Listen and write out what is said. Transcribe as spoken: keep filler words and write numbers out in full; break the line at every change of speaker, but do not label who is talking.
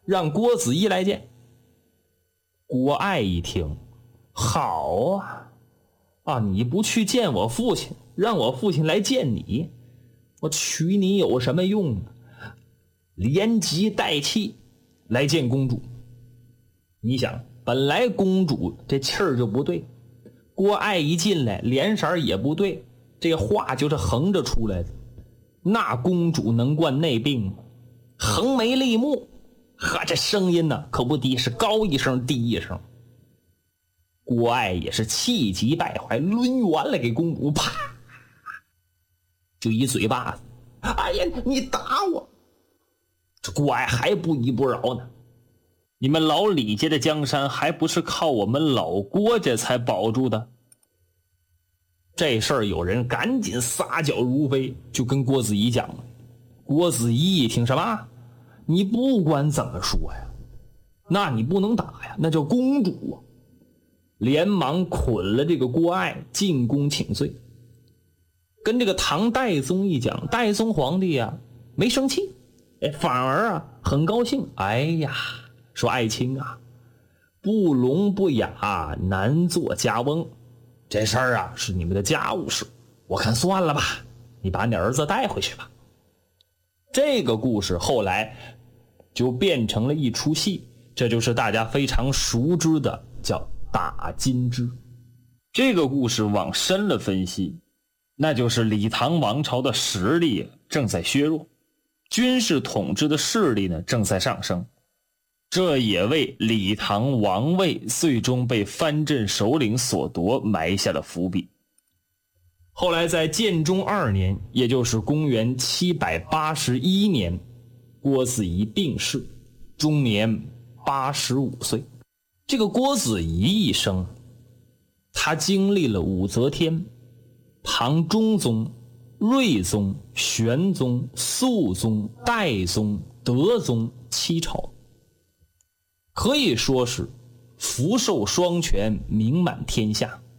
让郭子仪来见。郭爱一听，好啊，啊，你不去见我父亲，让我父亲来见你，我娶你有什么用呢？连急带气来见公主。你想，本来公主这气儿就不对，郭爱一进来脸色也不对，这话就是横着出来的。那公主能惯那病吗？横眉立目，哈，这声音呢可不低，是高一声低一声。郭爱也是气急败坏，抡圆了给公主，啪就一嘴巴子。哎呀，你打我！这郭爱还不依不饶呢。你们老李家的江山还不是靠我们老郭家才保住的？这事儿有人赶紧撒脚如飞，就跟郭子仪讲了。郭子仪一听，什么？你不管怎么说呀，那你不能打呀，那叫公主啊！连忙捆了这个郭爱进宫请罪。跟这个唐代宗一讲，代宗皇帝啊没生气，哎，反而啊很高兴。哎呀，说爱卿啊，不聋不哑难做家翁，这事儿啊是你们的家务事，我看算了吧，你把你儿子带回去吧。这个故事后来就变成了一出戏，这就是大家非常熟知的叫打金枝。这个故事往深了分析，那就是李唐王朝的实力正在削弱，军事统治的势力呢正在上升，这也为李唐王位最终被藩镇首领所夺埋下了伏笔。后来在建中二年，也就是公元七百八十一年，郭子仪病逝，终年八十五岁。这个郭子仪一生，他经历了武则天、唐中宗、睿宗、玄宗、肃宗、代宗、德宗七朝，可以说是福寿双全，名满天下。